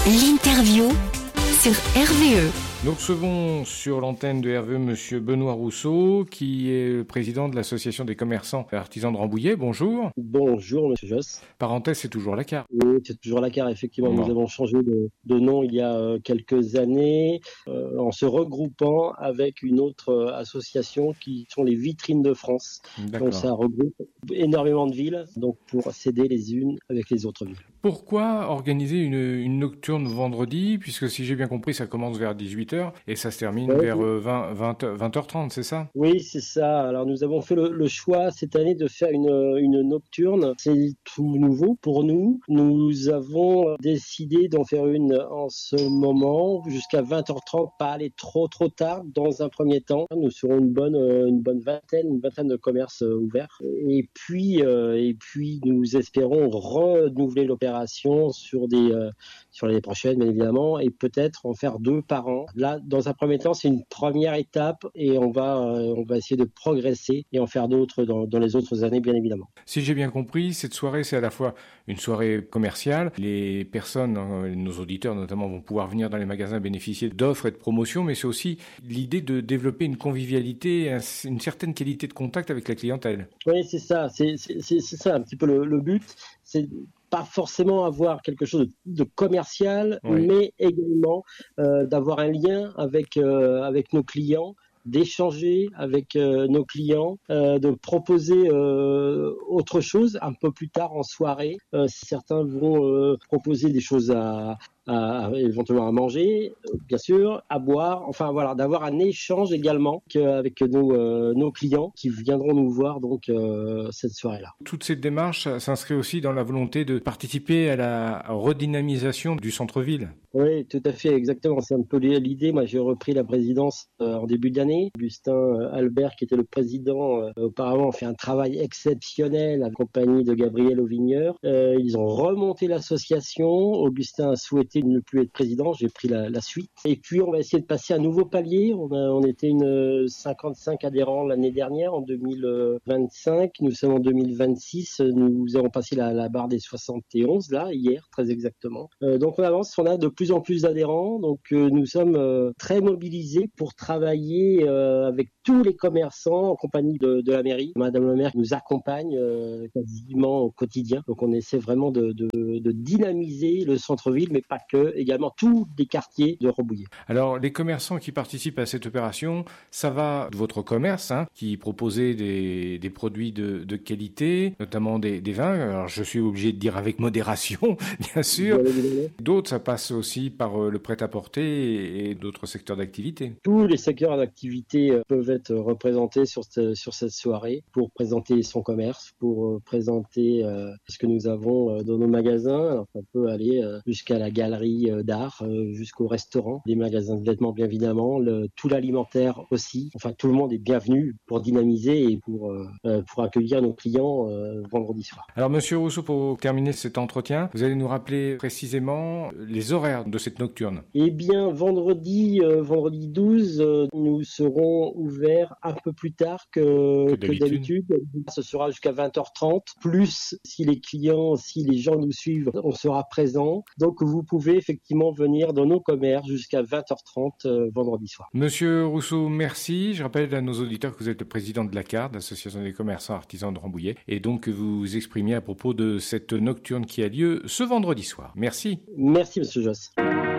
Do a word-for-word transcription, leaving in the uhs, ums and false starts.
L'interview sur R V E. Nous recevons sur l'antenne de R V E Monsieur Benoît Rousseau, qui est le président de l'Association des commerçants et artisans de Rambouillet. Bonjour. Bonjour Monsieur Josse. Parenthèse, c'est toujours la carte. Oui, c'est toujours la carte, effectivement. Bon. Nous avons changé de, de nom il y a euh, quelques années euh, en se regroupant avec une autre euh, association qui sont les Vitrines de France. D'accord. Donc ça regroupe énormément de villes, donc pour s'aider les unes avec les autres villes. Pourquoi organiser une, une nocturne vendredi, puisque si j'ai bien compris, ça commence vers dix-huit heures et ça se termine ouais, vers oui. vingt, vingt, vingt heures trente, c'est ça? Oui, c'est ça. Alors nous avons fait le, le choix cette année de faire une, une nocturne. C'est tout nouveau pour nous. Nous avons décidé d'en faire une en ce moment jusqu'à vingt heures trente, pas aller trop trop tard dans un premier temps. Nous serons une bonne, une bonne vingtaine, une vingtaine de commerces ouverts. Et puis, euh, et puis nous espérons renouveler l'opération sur des euh, sur l'année prochaine, bien évidemment, et peut-être en faire deux par an. Là, dans un premier temps, c'est une première étape et on va euh, on va essayer de progresser et en faire d'autres dans, dans les autres années, bien évidemment. Si j'ai bien compris, cette soirée, c'est à la fois une soirée commerciale. Les personnes, nos auditeurs notamment, vont pouvoir venir dans les magasins bénéficier d'offres et de promotions, mais c'est aussi l'idée de développer une convivialité, une certaine qualité de contact avec la clientèle. Oui, c'est ça. C'est c'est c'est, c'est ça un petit peu le, le but. C'est pas forcément avoir quelque chose de, de commercial, oui. mais également euh, d'avoir un lien avec euh, avec nos clients, d'échanger avec euh, nos clients, euh, de proposer euh, autre chose un peu plus tard en soirée. Euh, certains vont euh, proposer des choses à À, éventuellement à manger, bien sûr, à boire, enfin voilà, d'avoir un échange également avec nos, euh, nos clients qui viendront nous voir donc euh, cette soirée-là. Toute cette démarche s'inscrit aussi dans la volonté de participer à la redynamisation du centre-ville. Oui, tout à fait, exactement. C'est un peu l'idée. Moi, j'ai repris la présidence euh, en début d'année. Augustin euh, Albert, qui était le président euh, auparavant, a fait un travail exceptionnel en compagnie de Gabriel Auvigneur. Euh, ils ont remonté l'association. Augustin a souhaité ne plus être président, j'ai pris la, la suite. Et puis on va essayer de passer un nouveau palier. On, a, on était une cinquante-cinq adhérents l'année dernière, en deux mille vingt-cinq. Nous sommes en deux mille vingt-six. Nous avons passé la, la barre des soixante et onze là, hier, très exactement. Euh, donc on avance, on a de plus en plus d'adhérents. Donc euh, nous sommes euh, très mobilisés pour travailler euh, avec tous les commerçants en compagnie de, de la mairie. Madame la maire nous accompagne euh, quasiment au quotidien. Donc on essaie vraiment de, de, de dynamiser le centre-ville, mais pas que, également tous les quartiers de Rambouillet. Alors, les commerçants qui participent à cette opération, ça va de votre commerce, hein, qui proposait des, des produits de, de qualité, notamment des, des vins. Alors, je suis obligé de dire avec modération, bien sûr. D'autres, ça passe aussi par le prêt-à-porter et, et d'autres secteurs d'activité. Tous les secteurs d'activité peuvent être représentés sur cette, sur cette soirée pour présenter son commerce, pour présenter euh, ce que nous avons dans nos magasins. Alors, ça peut aller euh, jusqu'à la galerie d'art, euh, jusqu'au restaurant, les magasins de vêtements bien évidemment, le, tout l'alimentaire aussi. Enfin, tout le monde est bienvenu pour dynamiser et pour, euh, pour accueillir nos clients euh, vendredi soir. Alors Monsieur Rousseau, pour terminer cet entretien, vous allez nous rappeler précisément les horaires de cette nocturne. Eh bien, vendredi, euh, vendredi douze, euh, nous serons ouverts un peu plus tard que, que, d'habitude. que d'habitude. Ce sera jusqu'à vingt heures trente. Plus, si les clients, si les gens nous suivent, on sera présent. Donc, vous pouvez effectivement venir dans nos commerces jusqu'à vingt heures trente euh, vendredi soir. Monsieur Rousseau, merci. Je rappelle à nos auditeurs que vous êtes le président de l'A C A R D, l'Association des commerçants artisans de Rambouillet, et donc que vous vous exprimiez à propos de cette nocturne qui a lieu ce vendredi soir. Merci. Merci, Monsieur Josse.